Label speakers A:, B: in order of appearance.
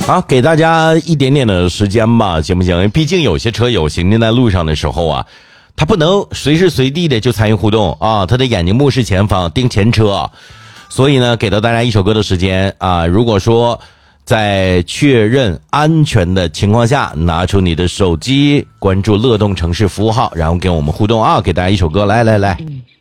A: 好，给大家一点点的时间吧，行不行？毕竟有些车友行进在路上的时候啊，他不能随时随地的就参与互动啊，他的眼睛目视前方，盯前车。所以呢，给到大家一首歌的时间啊，如果说在确认安全的情况下，拿出你的手机，关注乐动城市服务号，然后跟我们互动啊，给大家一首歌，来。